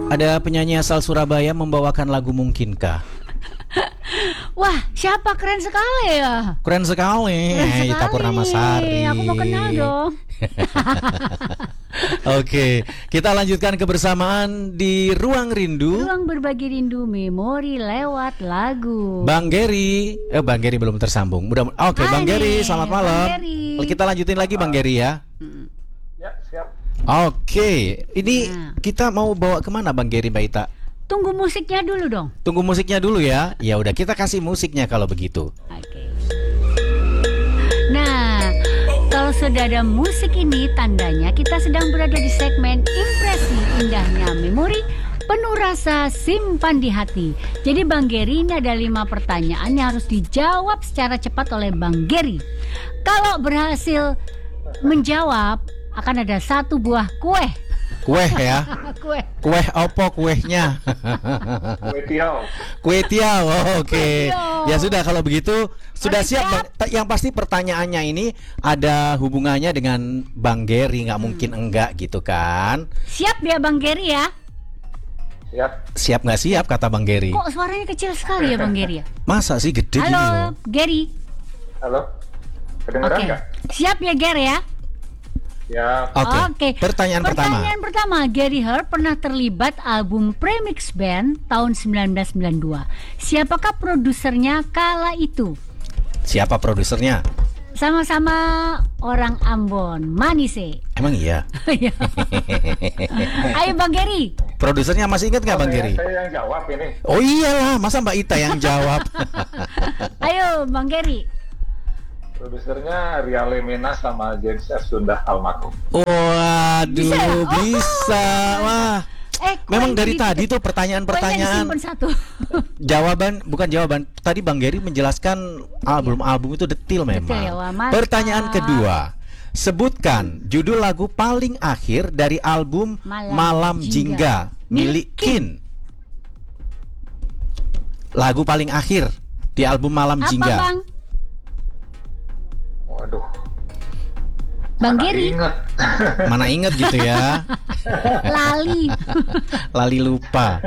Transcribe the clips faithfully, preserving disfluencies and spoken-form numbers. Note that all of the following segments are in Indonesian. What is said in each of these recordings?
Ada penyanyi asal Surabaya membawakan lagu Mungkinkah? Wah, siapa? Keren sekali ya. Keren sekali. Keren Ita sekali. Purnamasari. Aku mau kenal dong. Oke, kita lanjutkan kebersamaan di Ruang Rindu. Ruang berbagi rindu memori lewat lagu. Bang Geri, eh Bang Geri belum tersambung. Mudah, oke, Hai Bang Geri, nih, selamat malam. Bang Geri. Kita lanjutin lagi Bang Geri ya. Ya, siap. Oke, ini Nah. kita mau bawa kemana Bang Geri, Mbak Ita? Tunggu musiknya dulu dong. Tunggu musiknya dulu ya. Ya udah, kita kasih musiknya kalau begitu. Oke. Nah, kalau sudah ada musik ini, tandanya kita sedang berada di segmen Impresi Indahnya Memori Penuh Rasa Simpan di Hati. Jadi Bang Geri, ini ada lima pertanyaan yang harus dijawab secara cepat oleh Bang Geri. Kalau berhasil menjawab, akan ada satu buah kue. Kue ya. Kue. Kue opo kuehnya? Kue tiaw. Kue tiaw. Oh, oke. Kue tiaw. Ya sudah, kalau begitu sudah Harus siap. siap. Bang. Yang pasti pertanyaannya ini ada hubungannya dengan Bang Geri, nggak mungkin enggak gitu kan? Siap ya Bang Geri ya? Siap. Siap nggak siap kata Bang Geri? Kok suaranya kecil sekali ya Bang Geri ya? Masa sih gede gini loh? Halo Geri. Halo. Kedengeran Oke. nggak? Siap ya Geri ya? Ya. Oke. Oke. Pertanyaan, Pertanyaan pertama, Gary Hart pernah terlibat album Premix Band tahun sembilan belas sembilan puluh dua. Siapakah produsernya kala itu? pertama. Siapa produsernya? Sama-sama orang Ambon, Manise. Emang iya? Iya. Ayo Bang Gary. Produsernya masih ingat nggak Oh, Bang saya, Geri? saya yang jawab ini. Oh iyalah, masa Mbak Ita yang jawab? Ayo Bang Gary. Produsernya Ria Lemena sama James F. Sunda almarhum. Waduh, Bisa ya? Oh. bisa. Wah. Eh, Memang kuenya dari di- tadi tuh kuenya pertanyaan-pertanyaan, disimpan satu. jawaban bukan jawaban. Tadi Bang Geri menjelaskan album-album itu detil memang. Detil ya, wah, mantap. Pertanyaan kedua, sebutkan judul lagu paling akhir dari album Malam Malam, Jingga Jingga milik Kin. Lagu paling akhir di album Malam Apa Jingga. Bang? Waduh. Bang mana Geri. Ingat. Mana inget gitu ya? Lali. Lali lupa.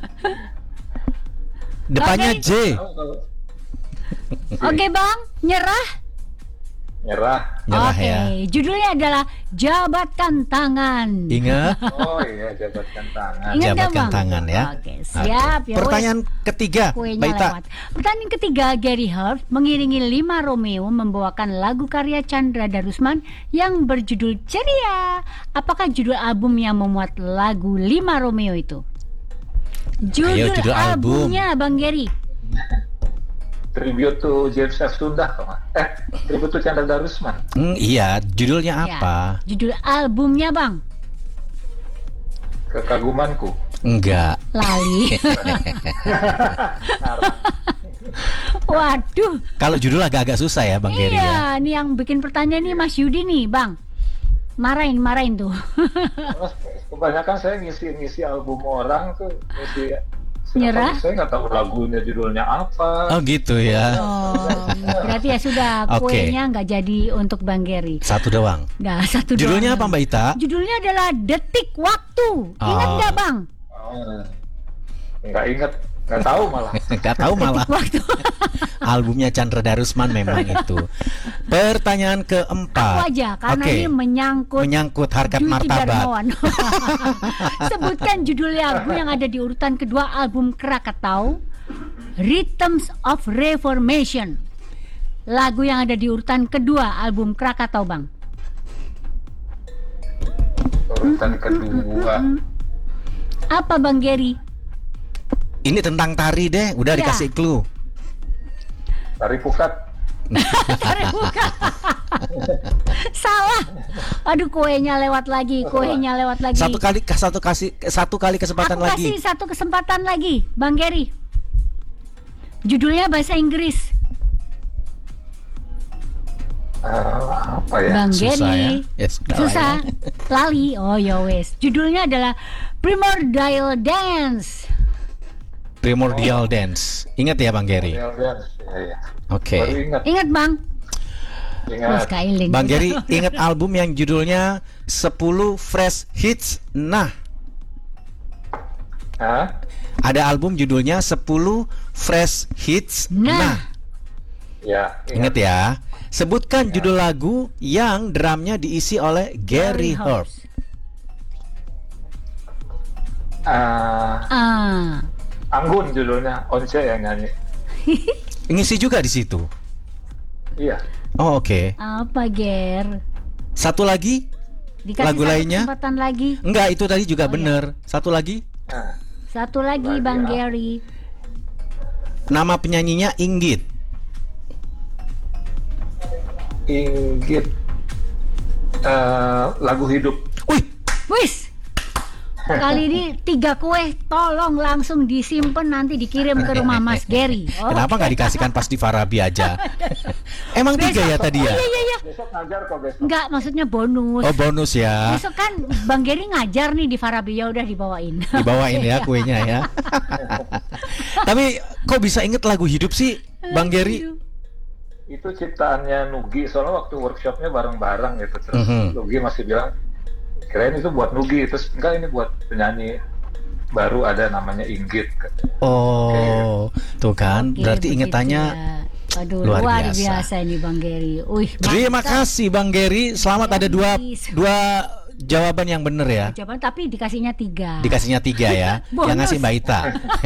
Depannya Oke. J. Tahu kalau Oke Bang, nyerah. nyerah. Nyerah Oke, ya. judulnya adalah Jabatkan Tangan. Ingat? Oh iya, jabatkan tangan. Ingat nggak, Jabatkan Bang? tangan ya. Oke, siap Oke. ya. Pertanyaan ketiga, Kuenya Mbak Ita. lewat. Pertanyaan ketiga, Gary Hart mengiringi Lima Romeo membawakan lagu karya Chandra Darusman yang berjudul Ceria. Apakah judul album yang memuat lagu Lima Romeo itu? Judul, Ayo, judul album. albumnya, Bang Gary. Tribute to James F. Sunda. Eh, tribute to Chandra Darusman. Hmm, iya, judulnya Ya, apa? judul albumnya, Bang. Kekagumanku. Enggak. Lali. Ngarang. Waduh. Kalau judul agak-agak susah ya, Bang Geri ya. Iya, nih yang bikin pertanyaan nih Mas Yudi nih, Bang. Marahin, marahin tuh. Terus kebanyakan saya ngisi-ngisi album orang tuh ngisi. Nyerah? Saya nggak tahu lagunya judulnya apa. Oh gitu ya. Oh, berarti ya sudah Oke. kuenya nggak jadi untuk Bang Geri. Satu doang. Nah, satu Judulnya apa doang. Mbak Ita? Judulnya adalah Detik Waktu. Ingat Oh. nggak Bang? Oh, nggak inget, nggak tahu malah. Enggak tahu malah. Detik Waktu. Albumnya Chandra Darusman memang itu. Pertanyaan keempat. Aku aja karena Oke. ini menyangkut Menyangkut harkat Juti martabat. Darmawan. Sebutkan judul lagu yang ada di urutan kedua album Krakatau, Rhythms of Reformation. Lagu yang ada di urutan kedua album Krakatau, Bang. Urutan kedua. Apa Bang Geri? Ini tentang tari deh, udah Ya. dikasih clue. Tari Pukat. Tarik buka. Salah. Aduh, kuenya lewat lagi, kuenya lewat lagi. Satu kali satu kasih satu kali kesempatan Aku lagi. kasih satu kesempatan lagi, Bang Geri. Judulnya bahasa Inggris. Ah, apa ya? Bang Susah Geri. ya? Ya, sudah lah Susah. ya. Lali. Oh ya wes. Judulnya adalah Primordial Dance. Primordial Dance. Ingat ya Bang Geri? Ya, ya, ya, ya. Oke. Baru ingat. Ingat Bang? Ingat. Terus kailing. Bang Geri ingat album yang judulnya sepuluh Fresh Hits. Nah, Hah? Ada album judulnya sepuluh Fresh Hits. Nah. Nah, Ya, ingat ya. Sebutkan judul lagu yang drumnya diisi oleh Gary Hobbs. Ah, Ah. Anggun judulnya, Once yang nyanyi. Ngisi juga di situ. Iya. Oh, oke. Apa, Ger? Satu lagi? Dikasih Lagu satu lainnya? kesempatan lagi. Enggak, itu tadi juga Oh, bener. Satu lagi? Nah, Satu lagi, Lagi Bang apa? Gary. Nama penyanyinya Inggit. Inggit. Eh, lagu hidup. Wih, Wis. Kali ini tiga kue, tolong langsung disimpan nanti dikirim ke rumah Mas Gary. Oh. kenapa nggak dikasihkan pas di Farabi aja? Emang tiga ya tadi ya? Iya, iya, iya. Besok ngajar kok besok. Enggak, maksudnya bonus. Oh, bonus ya. Besok kan Bang Gary ngajar nih di Farabi, ya udah dibawain. Dibawain ya kuenya ya. Tapi kok bisa inget lagu hidup sih, Bang Gary? Itu ciptaannya Nugi, soalnya waktu workshopnya bareng-bareng gitu. Terus Mhm. Nugi masih bilang, kirain itu buat Nugi. Terus enggak, ini buat penyanyi baru ada namanya Inggit. Oh, tuh kan. Oke, Berarti begitu ingetannya ya. Aduh, luar luar, biasa. biasa. ini Bang Gary. Wih, Terima mantap. kasih Bang Gary. Selamat ada dua dua jawaban yang bener ya. Jawaban tapi dikasihnya tiga. Dikasihnya tiga ya. Bonus. Yang ngasih Mbak Ita.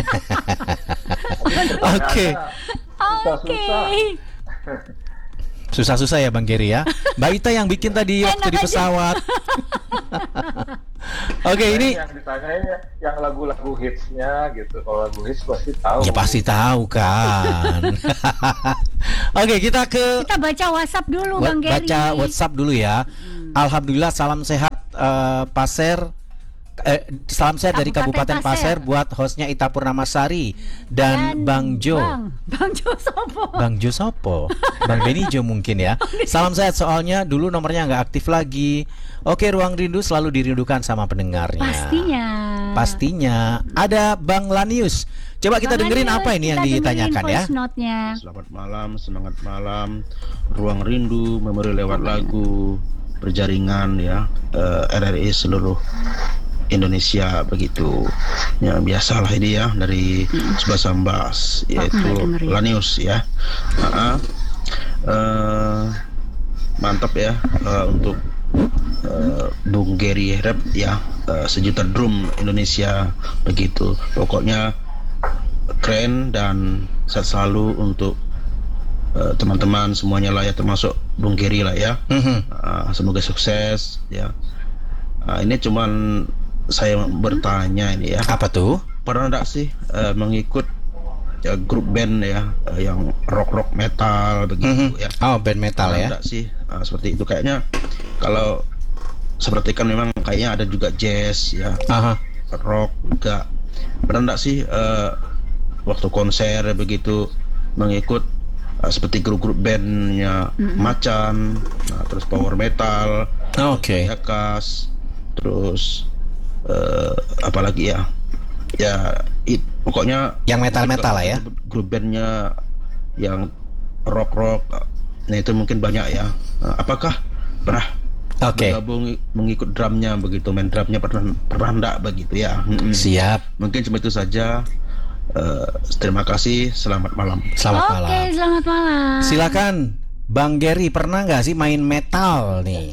Oke. Oke. Susah-susah ya Bang Gary ya. Mbak Ita yang bikin tadi waktu di aja. pesawat. Oke, ini yang ditanyain ya, yang lagu-lagu hitsnya gitu. Kalau lagu hits pasti tahu. ya pasti tahu kan. Oke, kita ke Kita baca WhatsApp dulu Wa- Bang Gary. baca WhatsApp dulu ya. Alhamdulillah, salam sehat eh, Pasir. Eh, salam sehat dari Kabupaten Kabupaten Pasir Pasir. buat hostnya Ita Purnamasari dan, Bang Jo. Bang, Bang Jo sopo? Bang Jo sopo? Bang Benijo mungkin ya. Salam sehat, soalnya dulu nomornya nggak aktif lagi. Oke, Ruang Rindu selalu dirindukan sama pendengarnya. Pastinya. Pastinya. Ada Bang Lanius. Coba kita Bang dengerin Anius, apa ini yang kita dengerin ditanyakan ya. voice note-nya. Selamat malam, semangat malam. Ruang Rindu, memori lewat lagu, berjaringan ya, eh, R R I seluruh Indonesia begitu. Ya biasalah ini ya dari sebelah Sambas, yaitu nggak dengerin. Lanius ya. Ah, eh, mantap ya eh, untuk eh, Bung Gary Rap ya, eh, sejuta drum Indonesia begitu. Pokoknya keren dan sehat selalu untuk uh, teman-teman semuanya lah ya, termasuk Bung Gary lah ya. Mhm. Uh, semoga sukses ya. Uh, ini cuman saya bertanya ini ya, Apa tuh? pernah enggak sih uh, mengikut ya, grup band ya uh, yang rock rock metal Mhm. begitu ya? Oh, band metal Pernah ya. enggak sih uh, seperti itu? Kayaknya kalau seperti kan memang kayaknya ada juga jazz ya, Aha. rock juga. Pernah enggak sih uh, waktu konser begitu mengikut uh, seperti grup-grup bandnya Macan, nah, terus power metal, Oke. Yakas, terus uh, apalagi ya, ya it, pokoknya Yang metal-metal lah ya. grup bandnya yang rock-rock, nah itu mungkin banyak ya. Nah, apakah pernah Oke. bergabung mengikut drumnya begitu, main drumnya pernah pernah enggak begitu ya? Mm-mm. Siap. Mungkin cuma itu saja. Uh, terima kasih, selamat malam. Selamat Oke, malam. selamat malam. Silakan Bang Gary, pernah nggak sih main metal nih?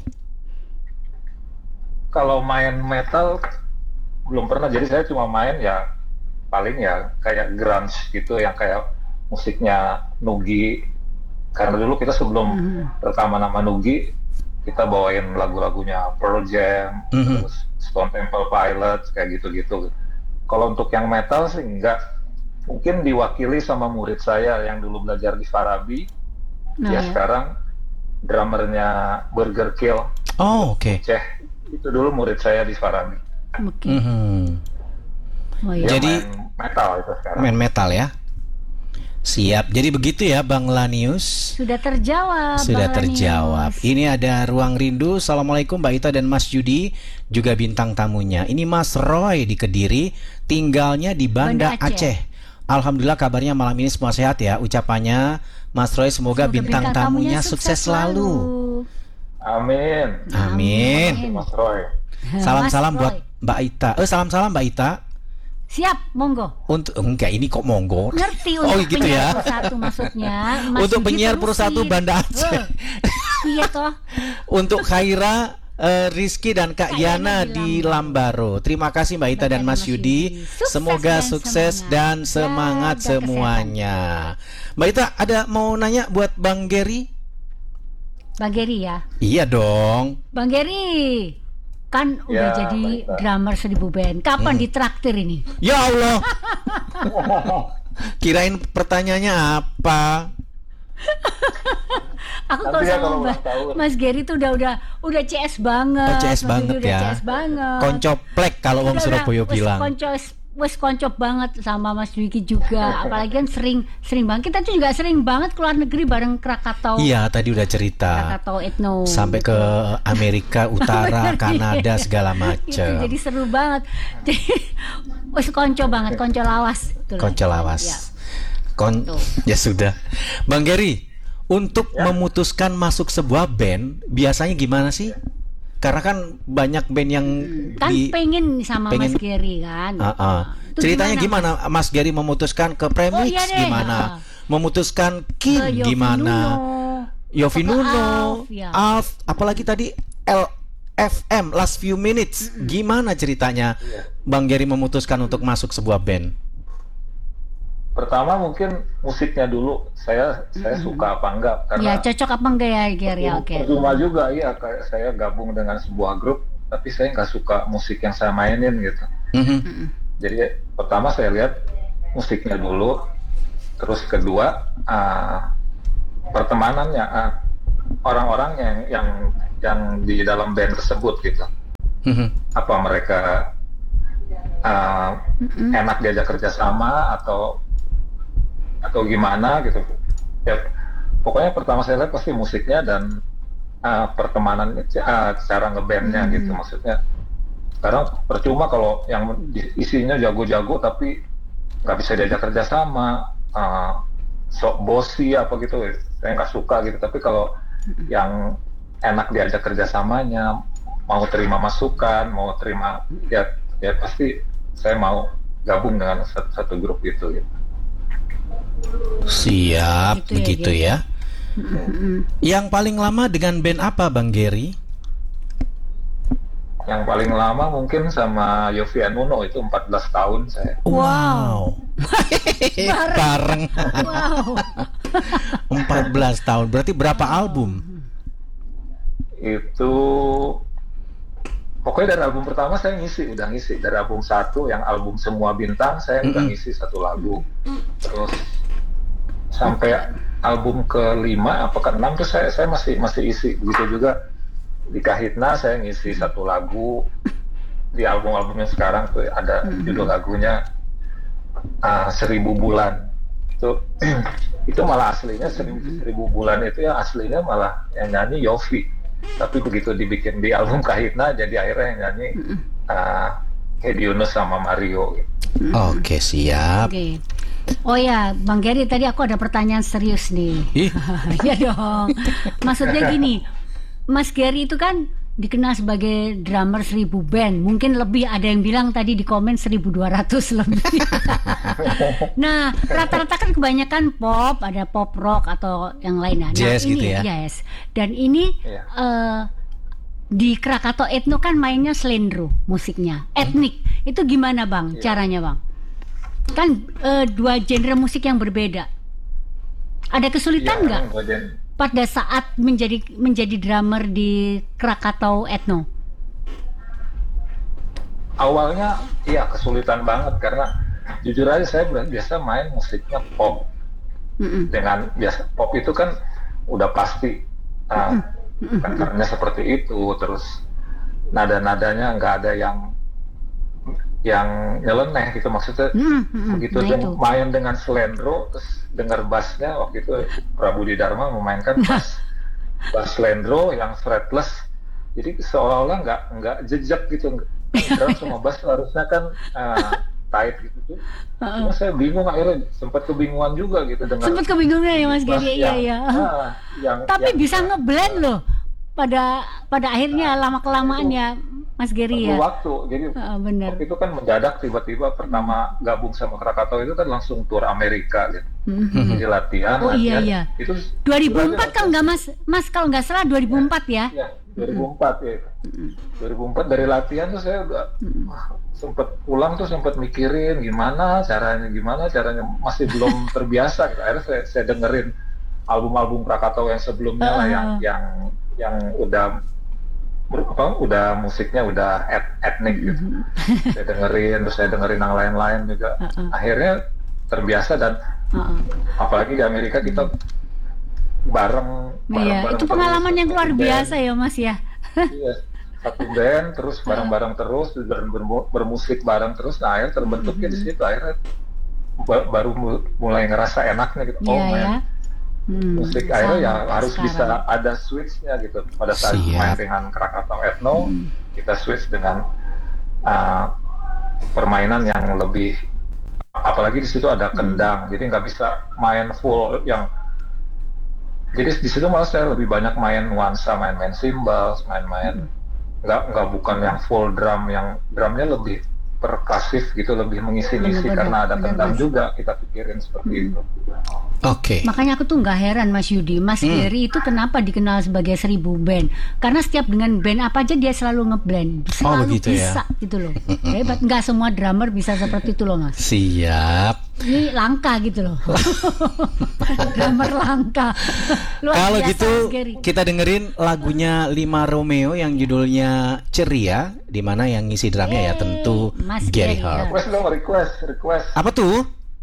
Kalau main metal belum pernah, jadi saya cuma main ya paling ya kayak grunge gitu, yang kayak musiknya Nugi. Karena dulu kita sebelum rekaman nama Nugi, kita bawain lagu-lagunya Pearl Jam, Mhm. terus Stone Temple Pilots, kayak gitu-gitu. Kalau untuk yang metal sih enggak, mungkin diwakili sama murid saya yang dulu belajar di Farabi. Nah, Dia ya. sekarang drummernya Burger Kill, Oh, oke. Ceh. Itu dulu murid saya di Farabi. Oke. Mhm. Oh, Dia iya. Jadi- main metal itu sekarang. Main metal ya. Siap. Jadi begitu ya Bang Lanius. Sudah terjawab. Sudah Bang terjawab. Lanius. Ini ada Ruang Rindu. Assalamualaikum Mbak Ita dan Mas Yudi, juga bintang tamunya. Ini Mas Roy di Kediri, tinggalnya di Banda, Banda Aceh. Aceh. Alhamdulillah kabarnya malam ini semua sehat ya. Ucapannya Mas Roy, semoga, Semoga bintang, tamunya sukses selalu. Amin. Amin. Amin. Mas Roy. Salam-salam Mas buat Roy. Mbak Ita. Eh salam-salam Mbak Ita. Siap, monggo. Untuk enggak ini kok monggo. Ngerti Oh, untuk gitu penyiar ya. Pro satu maksudnya. Mas Untuk Yudi penyiar Pro terusin. satu Banda Aceh. Eh, Iya toh. Untuk Khaira, eh, Rizky dan Kak Kak Yana Yana di di Lambaro. Terima kasih Mbak Ita Mbak dan Ita dan Mas Mas Yudi. Yudi. Sukses Semoga dan sukses semangat. dan semangat Jaga semuanya. Mbak Ita ada mau nanya buat Bang Gary? Bang Gary ya. Iya dong. Bang Gary kan udah Ya, jadi Mbak Ita. drummer seribu band. Kapan Hmm. ditraktir ini? Ya Allah. Kirain pertanyaannya apa? Aku Nanti kalau ya sama kalau Mbak- ulang tahun. Mas Gary tuh udah udah udah C S banget. Oh, C S Mas Gary banget udah ya. C S banget. Koncoplek kalau wong Udah, Surabaya udah, bilang. Wes koncos wes koncop banget sama Mas Dwiki juga. Apalagi kan sering sering banget. Kita tuh juga sering banget keluar negeri bareng Krakatau. Iya, tadi udah cerita. Krakatau Ethno. Sampai ke Amerika Utara, Bener, Kanada iya. segala Itu macam. jadi seru banget. Jadi wes konco banget, konco lawas. Itulah. Konco lawas. Ya. Kon Tuh. ya sudah. Bang Gary, untuk Ya. memutuskan masuk sebuah band biasanya gimana sih? Karena kan banyak band yang Kan di pengen sama pengen- Mas Gary kan. Ah, ah. Itu Ceritanya gimana? Mas Gary memutuskan ke Premix Oh, iya deh. gimana? Ah. Memutuskan King Ke Yofi gimana? Nuno. Yofi Ke Nuno, Alf, ya. Alf, apalagi tadi L F M Last Few Minutes. Gimana ceritanya Bang Gary memutuskan untuk masuk sebuah band? Pertama mungkin musiknya dulu, saya saya suka apa enggak, Ya karena cocok apa enggak ya Gary? Ya, oke. percuma juga ya kayak saya gabung dengan sebuah grup tapi saya nggak suka musik yang saya mainin gitu. Mhm. Jadi pertama saya lihat musiknya dulu, terus kedua uh, pertemanannya, uh, orang-orang yang yang yang di dalam band tersebut gitu. Mhm. Apa mereka uh, enak diajak kerjasama atau atau gimana gitu. Ya, pokoknya pertama saya lihat pasti musiknya dan uh, pertemanan, uh, cara ngebandnya Hmm. gitu maksudnya. Sekarang percuma kalau yang di- isinya jago-jago tapi nggak bisa diajak kerjasama, uh, sok bosi apa gitu, saya nggak suka gitu. Tapi kalau yang enak diajak kerjasamanya, mau terima masukan, mau terima, ya ya pasti saya mau gabung dengan satu, satu grup itu gitu. Siap, Gitu ya, begitu Gary. ya. Mm-mm. Yang paling lama dengan band apa Bang Gary? Yang paling lama mungkin sama Yofi Nuno, itu empat belas tahun saya. Wow. Bareng. Wow. empat belas tahun. Berarti berapa album? Itu pokoknya dari album pertama saya ngisi, udah ngisi. Dari album satu yang album Semua Bintang saya udah Mm-mm. ngisi satu lagu. Terus sampai album kelima apa keenam tuh saya saya masih masih isi. Begitu juga di Kahitna saya ngisi satu lagu. Di album-album yang sekarang tuh ada judul lagunya uh, Seribu Bulan. Itu itu malah aslinya seribu, seribu bulan itu yang aslinya malah yang nyanyi Yofi. Tapi begitu dibikin di album Kahitna jadi akhirnya yang nyanyi uh, Hedi Yunus sama Mario. Oke, siap. Oke. Oh ya, Bang Gary, tadi aku ada pertanyaan serius nih. Ih, Ya dong. Maksudnya gini, Mas Gary itu kan dikenal sebagai drummer seribu band. Mungkin lebih, ada yang bilang tadi di komen seribu dua ratus lebih. Nah, rata-rata kan kebanyakan pop, ada pop rock atau yang lainnya. Nah, Jazz ini gitu ya? Yes. Dan ini Iya. eh, di Krakatau Ethno kan mainnya slendro musiknya, etnik. Itu gimana Bang Iya. caranya Bang? Kan eh, dua genre musik yang berbeda. Ada kesulitan Iya, nggak emang bagian- pada saat menjadi menjadi drummer di Krakatau Ethno? awalnya iya kesulitan banget karena jujur aja saya biasa main musiknya pop. Mm-mm. Dengan biasa pop itu kan udah pasti uh, patternnya seperti itu, terus nada-nadanya nggak ada yang yang nyeleneh gitu maksudnya. Mm, mm, Begitu nah dia itu. main dengan slendro terus dengar bassnya, waktu itu Prabu Dharma memainkan bass bass slendro yang fretless, jadi seolah-olah nggak nggak jejak gitu. Drum sama bass harusnya kan uh, tight gitu tuh. Cuma saya bingung, akhirnya sempat kebingungan juga gitu dengan Sempat kebingungan ya Mas bass Gary, iya yang- iya. ah, yang- Tapi yang- bisa ngeblend loh. Pada pada akhirnya lama kelamaan ya Mas Gary perlu ya. waktu. Jadi Uh, bener. waktu itu kan mendadak tiba-tiba pertama gabung sama Krakatau itu kan langsung tur Amerika gitu. Mhm. Jadi latihan, Oh, iya, latihan. iya. Itu dua ribu empat itu kalau nggak Mas, Mas kalau nggak salah dua ribu empat ya. Ya, dua ribu empat ya. dua ribu empat dari latihan tuh saya udah wah, sempet pulang tuh sempet mikirin gimana caranya, gimana caranya masih belum terbiasa. Gitu. Akhirnya saya, saya dengerin album-album Krakatau yang sebelumnya lah, yang yang yang udah apa, udah musiknya udah et, etnik gitu. Saya dengerin, terus saya dengerin yang lain-lain juga. Akhirnya terbiasa dan Uh-uh. apalagi di Amerika kita bareng, Iya, bareng-bareng itu pengalaman terus, yang luar satu band. biasa ya Mas ya. Iya, satu band terus bareng-bareng terus dan ber- bermusik bareng terus. Nah, akhirnya terbentuknya di situ, akhirnya ba- baru mu- mulai ngerasa enaknya gitu. Oh, Iya main ya. Hmm, musik akhirnya ya sama harus sekarang. bisa ada switch-nya gitu. Pada saat Siap. main dengan Krakatau Ethno, kita switch dengan uh, permainan yang lebih, apalagi di situ ada kendang, jadi nggak bisa main full yang. Jadi di situ malah saya lebih banyak main nuansa, main-main cymbals, main-main nggak nggak bukan yang full drum, yang drumnya lebih perkasif gitu, lebih mengisi-ngisi Benar-benar, karena ada benar, kendang Mas. juga, kita pikirin seperti itu. Oke. Makanya aku tuh nggak heran Mas Yudi, Mas Hmm. Gary itu kenapa dikenal sebagai seribu band? Karena setiap dengan band apa aja dia selalu ngeblend, selalu begitu ya. bisa gitu loh. Hebat, nggak semua drummer bisa seperti itu loh Mas. Siap. Ini langka gitu loh. Drummer langka. Luar Kalau biasa, gitu Mas Gary. kita dengerin lagunya Lima Romeo yang judulnya Ceria, di mana yang ngisi drumnya ya Yeay, tentu Mas Gary Gary, Hart. ya. Request dong, request, request. Apa tuh?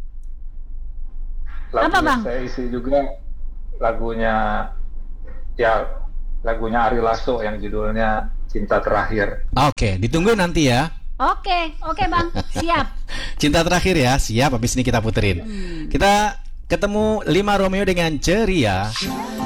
Lagu Apa, yang Bang? saya isi juga lagunya, ya lagunya Ari Lasso yang judulnya Cinta Terakhir. Oke, ditunggu nanti ya. Oke, oke Bang, siap. Cinta terakhir ya, siap. Habis ini kita puterin. Kita ketemu Lima Romeo dengan Ceria.